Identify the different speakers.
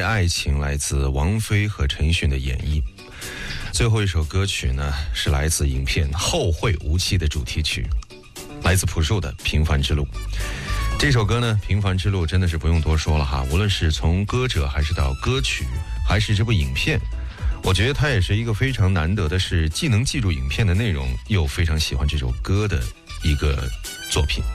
Speaker 1: 爱情来自王菲和陈奕迅的演绎。最后一首歌曲呢，是来自影片《后会无期》的主题曲，来自朴树的《平凡之路》。这首歌呢，《平凡之路》真的是不用多说了哈，无论是从歌者还是到歌曲还是这部影片，我觉得它也是一个非常难得的是既能记住影片的内容又非常喜欢这首歌的一个作品。